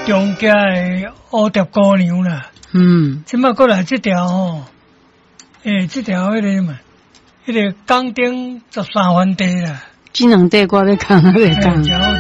中家的蝴蝶姑娘啦。即摆过来这条吼，这条迄个嘛，迄个岗顶13番地啦。 这两地我要讲，我要讲。